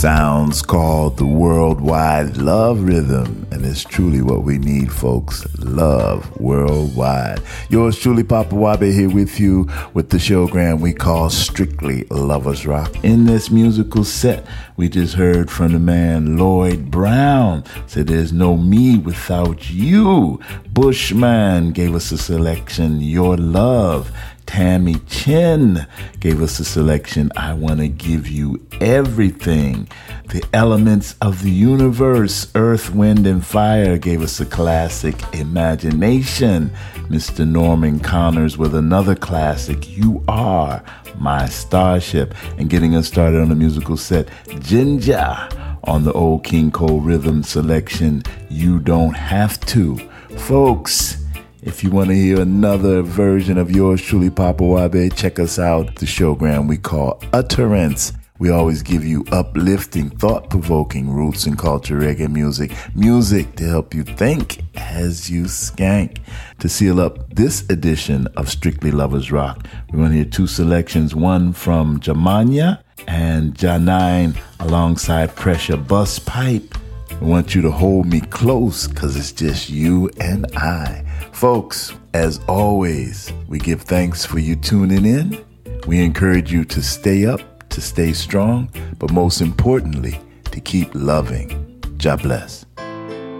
Sounds called the Worldwide Love Rhythm, and it's truly what we need, folks. Love worldwide. Yours truly, Papa Wabe, here with you with the showgram we call Strictly Lovers Rock. In this musical set, we just heard from the man Lloyd Brown. Said there's no me without you. Bushman gave us a selection, Your Love. Tammy Chin gave us a selection, I Want to Give You Everything. The Elements of the Universe, Earth, Wind, and Fire gave us a classic, Imagination. Mr. Norman Connors with another classic, You Are My Starship. And getting us started on the musical set, Ginger on the old King Cole rhythm selection, You Don't Have To. Folks, if you want to hear another version of yours truly, Papa Wabe, check us out. The showgram we call Utterance. We always give you uplifting, thought-provoking roots and culture reggae music. Music to help you think as you skank. To seal up this edition of Strictly Lovers Rock, we're going to hear two selections, one from Jamania and Janine alongside Pressure Bus Pipe. I want you to hold me close because it's just you and I. Folks, as always, we give thanks for you tuning in. We encourage you to stay up, to stay strong, but most importantly, to keep loving. God bless.